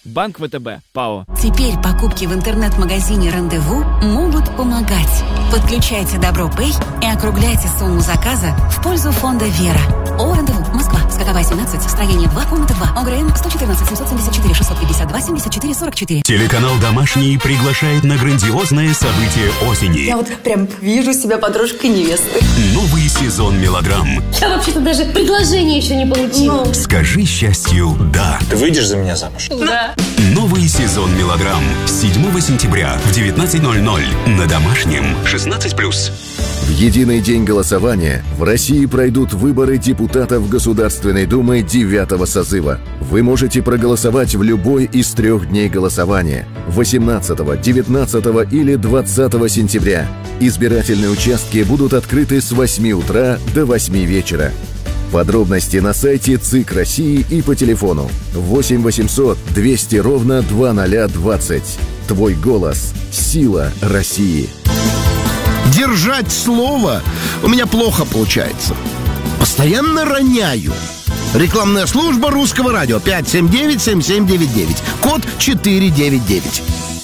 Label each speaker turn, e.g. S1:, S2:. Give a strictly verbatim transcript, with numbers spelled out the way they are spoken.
S1: Банк ВТБ, ПАО.
S2: Теперь покупки в интернет-магазине «Рандеву» могут помогать. Подключайте Добро Пэй и округляйте сумму заказа в пользу фонда «Вера». О, «Рандеву», Москва, Скаковая, семнадцать, строение два, комната два, ОГРН сто четырнадцать семьсот семьдесят четыре шестьсот пятьдесят два семьдесят четыре сорок четыре.
S3: Телеканал «Домашний» приглашает на грандиозное событие осени.
S4: Я вот прям вижу себя подружкой невесты.
S3: Новый сезон мелодрам.
S5: Я вообще-то даже предложение еще не получила.
S4: Ну.
S3: Скажи счастью «да».
S6: Ты выйдешь за меня замуж?
S5: Да.
S3: Новый сезон мелодрам. седьмого сентября в девятнадцать ноль ноль на Домашнем. шестнадцать плюс.
S7: В единый день голосования в России пройдут выборы депутатов Государственной Думы девятого созыва. Вы можете проголосовать в любой из трех дней голосования – восемнадцатого, девятнадцатого или двадцатого сентября. Избирательные участки будут открыты с восьми утра до восьми вечера. Подробности на сайте ЦИК России и по телефону восемь восемьсот двести ровно двадцать двадцать. Твой голос – сила России.
S8: Держать слово у меня плохо получается. Постоянно роняю. Рекламная служба Русского радио пять семь девять семь семь девять девять. Код четыре девять девять.